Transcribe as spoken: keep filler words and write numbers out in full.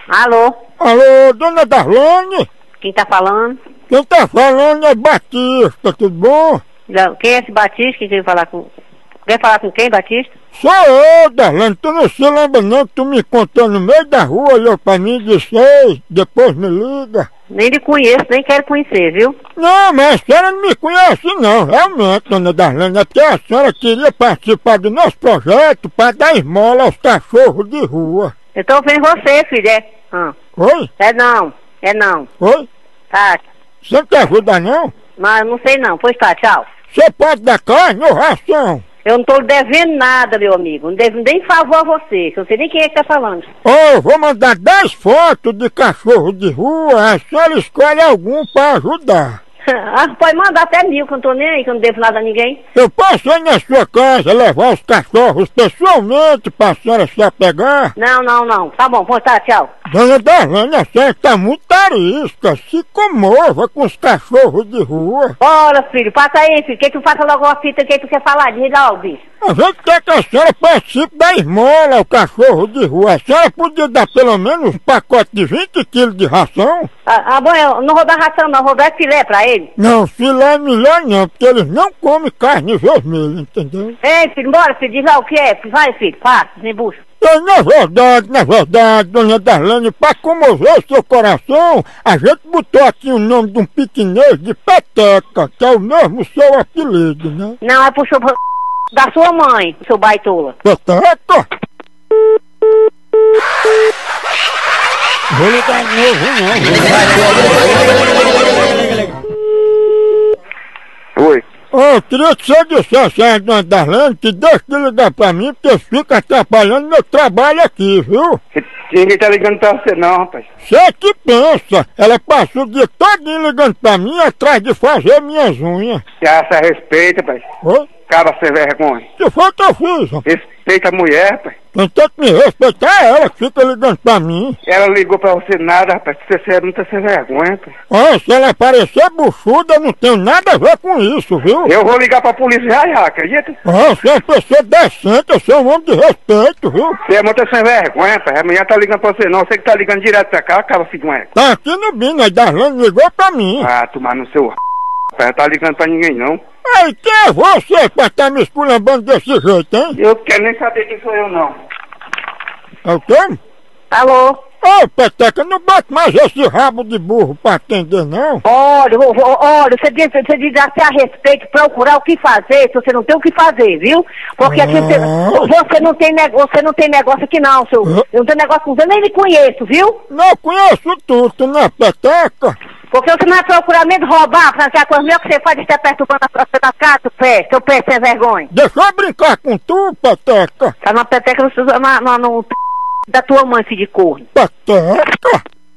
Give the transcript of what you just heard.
Alô? Alô, dona Darlene? Quem tá falando? Quem tá falando é Batista, tudo bom? Já- Quem é esse Batista que quer falar com... Quer falar com quem, Batista? Sou eu, Darlene, tu não se lembra não que tu me contou no meio da rua, olhou pra mim e disse, ei, depois me liga. Nem lhe conheço, nem quero conhecer, viu? Não, mas a senhora não me conhece não, realmente, dona Darlene, é porque a senhora queria participar do nosso projeto para dar esmola aos cachorros de rua. Eu tô vendo você, filho, é? Ah. Oi? É não, é não. Oi? Tá, Você não quer ajudar não? mas não sei não. Pois tá, tchau. Você pode dar carne ou ração? Eu não tô lhe devendo nada, meu amigo. Não devo nem favor a você, que eu não sei nem quem é que tá falando. Ô, eu vou mandar dez fotos de cachorro de rua, a senhora escolhe algum para ajudar. Ah, pode mandar até mil, que eu não tô nem aí, que eu não devo nada a ninguém. Eu posso ir na sua casa levar os cachorros pessoalmente para a senhora se apegar? Não, não, não. Tá bom, pois tá, tchau. Dona Darlene, a senhora tá muito arisca, se comova com os cachorros de rua. Ora, filho, passa aí, filho. Quer que tu faça logo uma fita que tu quer falar? Diz logo, bicho. A gente quer que a senhora participe da esmola ao cachorro de rua. A senhora podia dar pelo menos um pacote de vinte quilos de ração? Ah, ah, bom, eu não vou dar ração não, vou dar filé pra ele. Não, filé é melhor não, porque eles não comem carne vermelha, entendeu? Ei, filho, bora, filho, diz lá o que é. Vai, filho, passa, sem bucho. E na verdade, na verdade, dona Darlene, para comover o seu coração, a gente botou aqui o nome de um piquinês de Peteca, que é o mesmo seu apelido, né? Não, é pro show da sua mãe, seu baitola. Peteca? Vou ligar de novo, não. Oi. Ô, eu queria que você dissesse a dona Darlene que deixa de ligar pra mim, porque fica atrapalhando meu trabalho aqui, viu? Ninguém tá ligando pra você não, rapaz. Você que pensa, ela passa o dia todinho ligando pra mim atrás de fazer minhas unhas. Se acha respeita, rapaz. Oi? Cara sem vergonha. Que foi que eu fiz? Ó? Respeita a mulher, rapaz. Quem tem que me respeitar é ela que fica ligando pra mim. Ela ligou pra você nada, rapaz. Você é muito sem vergonha, rapaz. Ó, se ela parecer buchuda, eu não tenho nada a ver com isso, viu? Eu vou ligar pra polícia já já, acredita? Ó, você é uma pessoa decente, eu sou um homem de respeito, viu? Você é muito sem vergonha, rapaz. A mulher tá ligando pra você não. Você que tá ligando direto pra cá, cara, filho de uma égua. Tá aqui no Bino, a Darlene ligou pra mim. Ah, tomar no seu r... rapaz. Não tá ligando pra ninguém não. Ei, quem é você pra estar me esculambando desse jeito, hein? Eu quero nem saber quem sou eu não. É o quê? Alô? Ô, Peteca, não bate mais esse rabo de burro pra atender, não. Olha, vô- vô- olha, você diz, você diz assim a respeito, procurar o que fazer, se você não tem o que fazer, viu? Porque aqui você, Ah. você, não tem nego- você não tem negócio aqui não, seu. Ah. Eu não tenho negócio com você, nem lhe conheço, viu? Não conheço tudo, né, Peteca? Porque você não é procuramento roubar, fazer a coisa melhor que você faz, está perturbando a própria da casa, seu pé, seu pé sem vergonha. Deixa eu brincar com tu, Peteca. Tá na peteca no, no, no, no da tua mãe, filho de corno. Peteca.